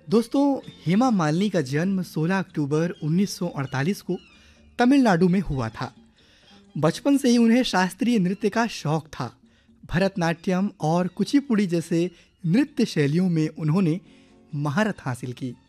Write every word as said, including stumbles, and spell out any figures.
दोस्तों, हेमा मालिनी का जन्म सोलह अक्टूबर उन्नीस सौ अड़तालीस को तमिलनाडु में हुआ था। बचपन से ही उन्हें शास्त्रीय नृत्य का शौक था। भरतनाट्यम और कुचिपुड़ी जैसे नृत्य शैलियों में उन्होंने महारत हासिल की।